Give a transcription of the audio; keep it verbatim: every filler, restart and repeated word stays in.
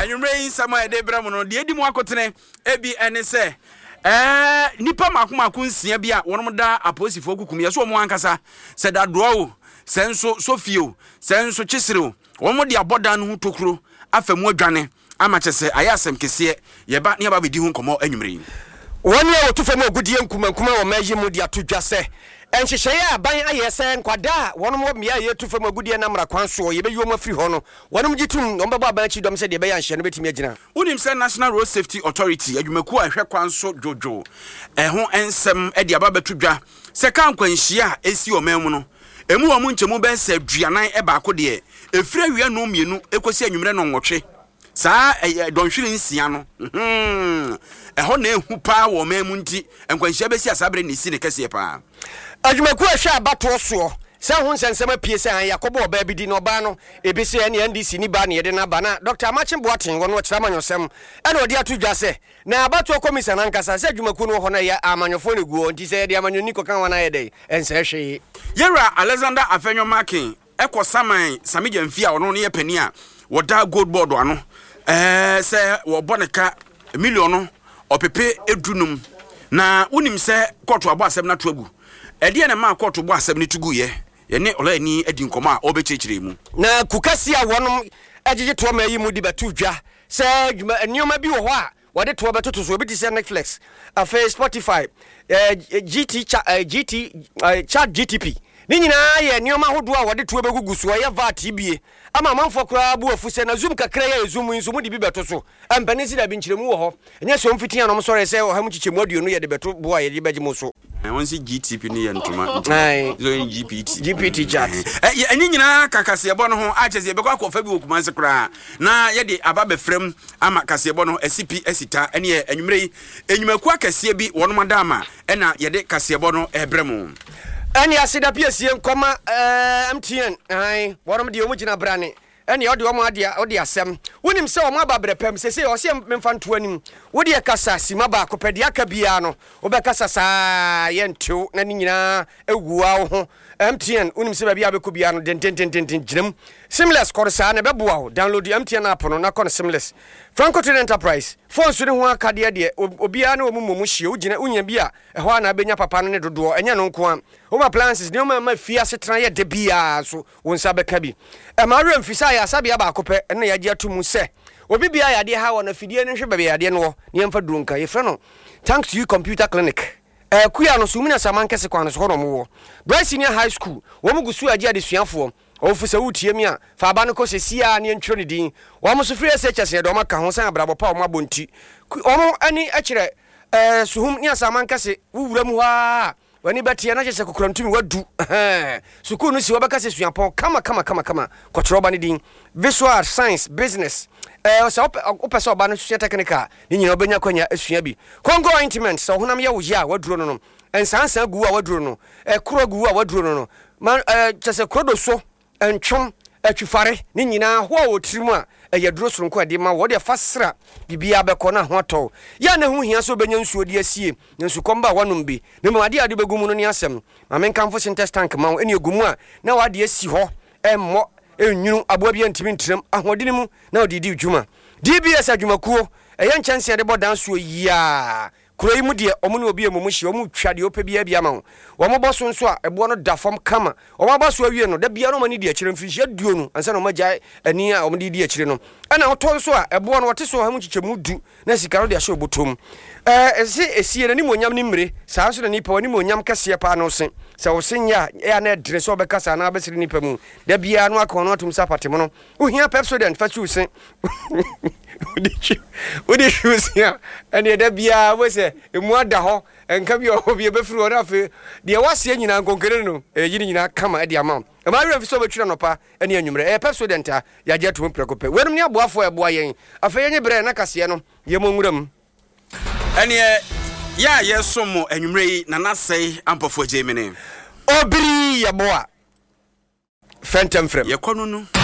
Anwumre yi sama ede bra mu no de edi mu akotene ebi ene se eh nipa makoma kunsia bia wonom da aposifo kukum ye so mo ankasa se da doa se nso sofio se nso kyesere womo de aboda no tokuro afam adwane amachese ayasem kese ye ba ne ba bedi hu nkomo anwumre yi woni e wotufam ogudie nkuma nkuma wo mayi mu de atodwa se enhyehyeye aban ayese nkwada wonom mmia ye tufam ogudie na mra kwan so ye be yom afiri ho no wonom gitum no mbaba aban chi dom se de be ya nhye no betimi agina unim se National Road Safety Authority adwumaku a hwe kwan so jojo eho ensem e de aba betodwa se kan kwanhia esi omam no emu wo mu nchemu be se aduanan e ba ko de efira wi anu mienu ekosi anwumre no nwotwe saa donhwiri nsia no mhm eho na ehu pa wo mamu nti enkwanhia be si asabre ne si ne kese pa adwumaku a hwe abato so se ho nsensem apie se an yakobo oba bi di no ba no ebi se ne N D C ni ba ne de na ba na Doctor Amachin Boaten wono kira manyosem e na odi atodwa se na abato commission ankasa se adwumaku no ho na ya amanyofo ne guo nti se de amanyoni ko kan wana ye de ense hwe yera Alexander Afenyo Makin eko saman Samija Mfia ono ne pani a woda gold board ano eh se wo boneka million opepe edunum na unim se koto abo asem na to agu ede na ma koto bo asem ni tugu ye ye ne ola ni edi nkoma a obechechire mu na kukasi a wonom agege to ma yi mu di betudwa se nyoma bi wo ho a wode to betoto so obi ti se Netflix afa Spotify eh, G T uh, G T uh, chat G T P ni nyina ye nyoma hodo a wode to begugu so ye V A T bie ama manfo kra bu afu se na zoom kakra ye zoom nso mu di bi beto so empani si da bi nkyiremu wo ho enya so mfiti anom sore se o ha mu chichemu aduonu ye de beto bo a ye de beji mu so won si G T P ni ye ntoma ai so G P T G P T chat eh enyi nyina kakase ebo no ho achese be kwa kofa bi okumanse kra na ye de aba befrem ama kase ebo no S P esita ene ye anwumre yi enyumaku akase bi wonom da ama ena ye de kase ebo no ebremu Any asida piesie nkoma M T N ai wonom de omu gina brane ene ode omu ade ode asem wonim se omu aba brepem se se o se memfa nto anim wode kasa sima ba kopedi aka bia no obekasa saa ye ntew na ni nyina ewua wo ho M T N wonim se ba bia beku bia no den den den den ginem seamless korsa na beboa wo download M T N app no na kon seamless Franco Trade Enterprise phone so ne ho akade de obia na omumu mu hie ugina unya bia eho ana benya papa no ne dodo enya no nko a home appliances ne ma ma fia setran ye de bia so wonsa beka bi e ma re mfisa ya sabia ba akopɛ na ya gye atomu se obi bia ya de ha wo na fidie ne hwe bebe ya de no ne mfa durunka ye frɛ no thanks to you computer clinic eh kuya no sumina samankese kwan so hono mo Bryce Senior High School wo mu gusu agye adesuafo ofisa wutie mi a fa aba no ko sesia ne ntwo ne din wo mo so free S H S de o maka ho san abrabo pa o mo abonti o mo ani akire eh suhum ne samankese wuwura mu ha wani betia na chese kokurantumi wadu suku no si wobeka se suapon kama kama kama kama kwotro ba ne din visual science business eh so opese oba no sua technical ni nyina obenya kwanya asua bi Congo ointment so honam ye wo ya waduro no no ensansa gu a waduro no eh kro gu a waduro no no man eh chese krodo so entwom atwifare ni nyina ho a wotirimu a eye duro soronko ade ma wo de fasra bibia beko na ho to ya na hu hia so benya nsuo de asie nsu komba wanom bi ne ma ade ade begumu no ni asem ma menkamfo synthesis tank ma eni egumu a na wa de asi ho emmo enwunu aboa bia ntimi ntiram ahodini mu na odidi dwuma D B S adwumakuo eye nchanse de bodan so yia kuroi mu de omu ne obi emu hye omu twa de opa bia bia ma wo omo boso nso a ebo no da fam kama omo boso awie no da bia no mani de akire mfihye duo no ansa no magya ani a omo de de akire no ana oto nso a ebo no wote so ha mu chichemu du na sikaro de ahye obotom eh esi esie na ni monyam ni mre saa so na nipa woni monyam kase pa no se se wo senya ya na dire so obekasa na abesiri nipa mu da bia no akon no atum sapatem no ohia Pepsodent fa chu se Udi shusia ene da bia wo se emu ada ho enka bi obi ebefiri wo na fe de wase nyina nkonkere no e yini nyina kama e de ama e ma wi mfiso betwira no pa ene anwumre e Pepsodent a ya je to mprekope wenum ne aboafo e boa yen afa yenye bre na kase no ye monwuram ene ya yesom anwumre yi na nasei ampofo Gemini obiri ye boa fentem frem ye kono no